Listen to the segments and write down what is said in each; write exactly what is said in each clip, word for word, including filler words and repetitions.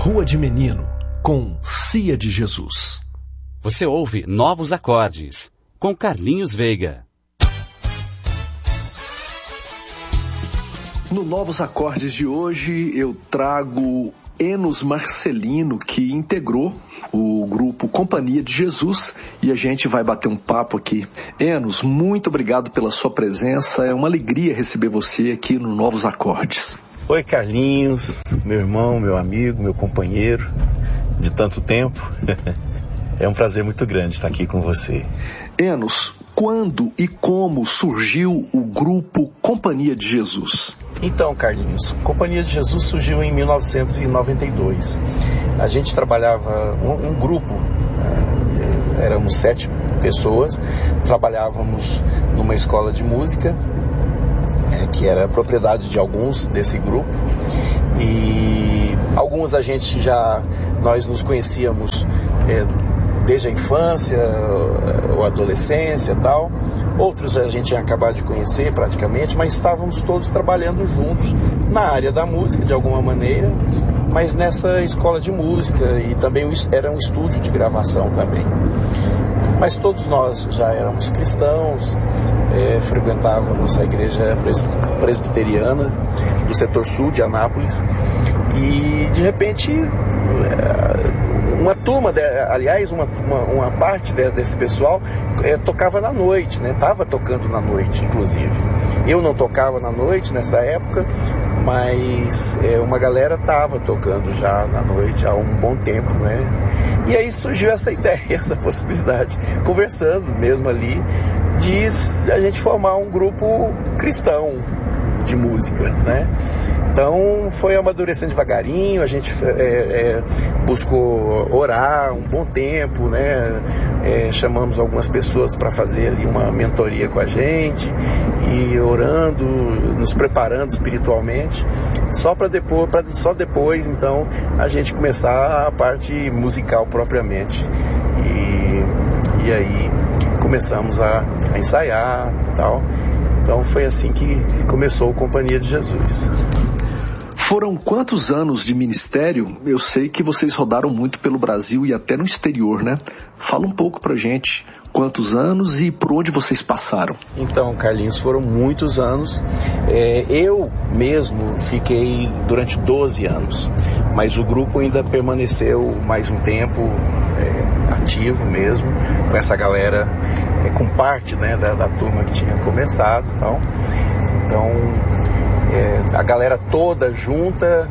Rua de Menino, com Cia de Jesus. Você ouve Novos Acordes, com Carlinhos Veiga. No Novos Acordes de hoje eu trago Enos Marcelino, que integrou o grupo Companhia de Jesus, e a gente vai bater um papo aqui. Enos, muito obrigado pela sua presença, é uma alegria receber você aqui no Novos Acordes. Oi Carlinhos, meu irmão, meu amigo, meu companheiro de tanto tempo. É um prazer muito grande estar aqui com você. Enos, quando e como surgiu o grupo Companhia de Jesus? Então, Carlinhos, Companhia de Jesus surgiu em mil novecentos e noventa e dois. A gente trabalhava, um, um grupo, é, éramos sete pessoas, trabalhávamos numa escola de música, é, que era propriedade de alguns desse grupo, e alguns a gente já, nós nos conhecíamos é, desde a infância ou adolescência e tal. Outros a gente tinha acabado de conhecer praticamente, mas estávamos todos trabalhando juntos na área da música de alguma maneira, mas nessa escola de música, e também era um estúdio de gravação também. Mas todos nós já éramos cristãos, é, frequentávamos a igreja presbiteriana do setor sul de Anápolis, e de repente uma turma, de, aliás, uma, uma, uma parte de, desse pessoal é, tocava na noite, né? Estava tocando na noite, inclusive. Eu não tocava na noite nessa época, mas é, uma galera estava tocando já na noite há um bom tempo, né? E aí surgiu essa ideia, essa possibilidade, conversando mesmo ali, de a gente formar um grupo cristão de música, né? Então foi amadurecendo devagarinho, a gente é, é, buscou orar um bom tempo, né? É, chamamos algumas pessoas para fazer ali uma mentoria com a gente, e orando, nos preparando espiritualmente, só para depois, pra só depois então a gente começar a parte musical propriamente. E, e aí começamos a, a ensaiar e tal. Então foi assim que começou a Companhia de Jesus. Foram quantos anos de ministério? Eu sei que vocês rodaram muito pelo Brasil e até no exterior, né? Fala um pouco pra gente, quantos anos e por onde vocês passaram? Então, Carlinhos, foram muitos anos. É, eu mesmo fiquei durante doze anos, mas o grupo ainda permaneceu mais um tempo é, ativo mesmo, com essa galera, é, com parte, né, da, da turma que tinha começado e tal. Então, É, a galera toda junta,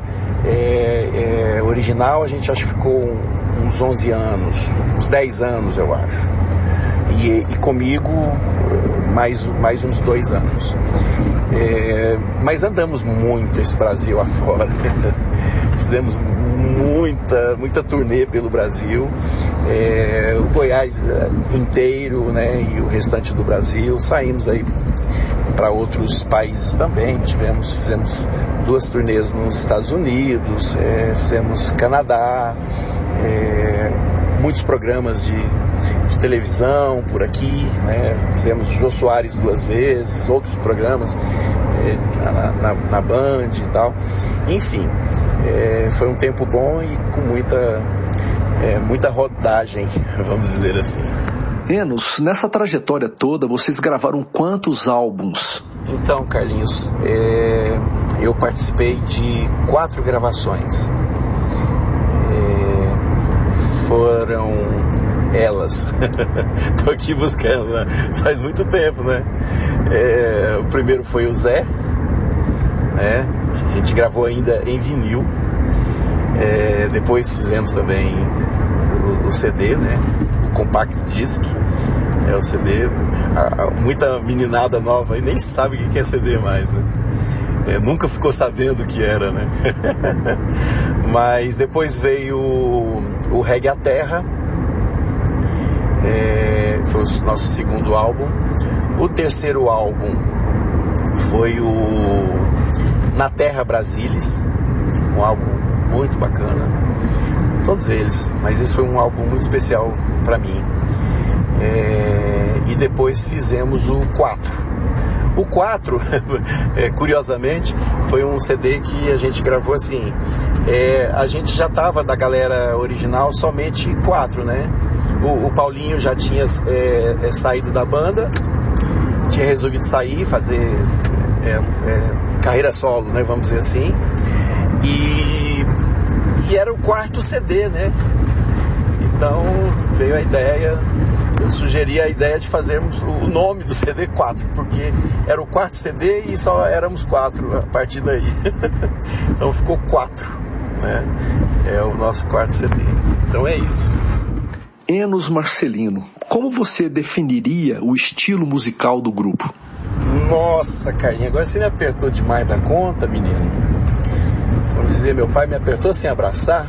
é, é, original, a gente acho que ficou uns onze anos, uns dez anos eu acho, e, e comigo mais, mais uns dois anos. É, mas andamos muito esse Brasil afora, fizemos muita, muita turnê pelo Brasil, é, o Goiás inteiro, né, e o restante do Brasil, saímos aí para outros países também, tivemos, fizemos duas turnês nos Estados Unidos, é, fizemos Canadá, é, muitos programas de, de televisão por aqui, né, fizemos Jô Soares duas vezes, outros programas é, na, na, na Band e tal, enfim, é, foi um tempo bom e com muita, é, muita rodagem, vamos dizer assim. Enos, nessa trajetória toda, vocês gravaram quantos álbuns? Então, Carlinhos, é, eu participei de quatro gravações. É, foram elas. Estou aqui buscando, né? Faz muito tempo, né? É, o primeiro foi o Zé, né? A gente gravou ainda em vinil. É, depois fizemos também o, o C D, né? Compact Disc, é o C D. Muita meninada nova aí nem sabe o que é C D mais, né? É, nunca ficou sabendo o que era, né? Mas depois veio o, o Reggae à Terra, é, foi o nosso segundo álbum. O terceiro álbum foi o Na Terra Brasilis, um álbum muito bacana. Todos eles, mas esse foi um álbum muito especial para mim. É, e depois fizemos o quatro. O quatro, é, curiosamente, foi um C D que a gente gravou assim. É, a gente já estava da galera original somente quatro, né? O, o Paulinho já tinha é, é, saído da banda, tinha resolvido sair, fazer é, é, carreira solo, né? Vamos dizer assim. E, e era o quarto C D, né? Então veio a ideia, eu sugeri a ideia de fazermos o nome do C D quatro, porque era o quarto C D e só éramos quatro a partir daí. Então ficou quatro, né? É o nosso quarto C D. Então é isso. Enos Marcelino, como você definiria o estilo musical do grupo? Nossa, Carlinhos, agora você me apertou demais da conta, menino. Vamos dizer, meu pai me apertou sem abraçar.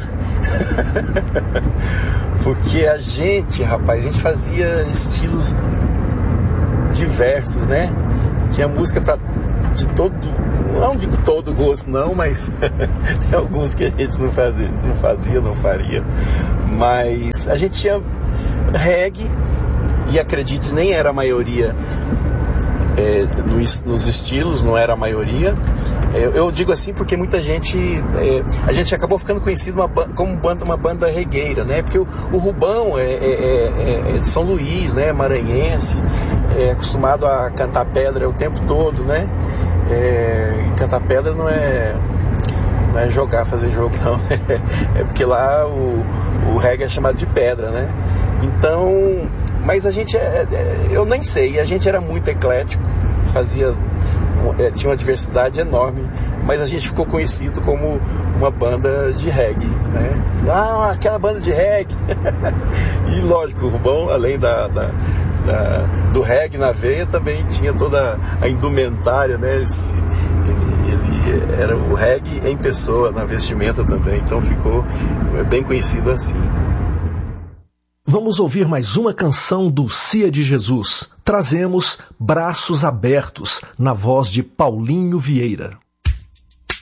Porque a gente, rapaz, a gente fazia estilos diversos, né? Tinha música pra, de todo, não de todo gosto não, mas tem alguns que a gente não fazia, não fazia, não faria. Mas a gente tinha reggae, e acredite, nem era a maioria é, nos, nos estilos, não era a maioria. Eu, eu digo assim porque muita gente, é, a gente acabou ficando conhecido uma, como banda, uma banda regueira, né? Porque o, o Rubão é, é, é, é de São Luís, né? Maranhense, é acostumado a cantar pedra o tempo todo, né? É, e cantar pedra não é, não é jogar, fazer jogo, não. É porque lá o, o reggae é chamado de pedra, né? Então, mas a gente, é, é, eu nem sei, a gente era muito eclético, fazia... É, tinha uma diversidade enorme, mas a gente ficou conhecido como uma banda de reggae, né? Ah, aquela banda de reggae. E lógico, o Rubão, além da, da, da, do reggae na veia, também tinha toda a indumentária, né? Ele, ele era o reggae em pessoa, na vestimenta também, então ficou bem conhecido assim. Vamos ouvir mais uma canção do Cia de Jesus. Trazemos Braços Abertos, na voz de Paulinho Vieira.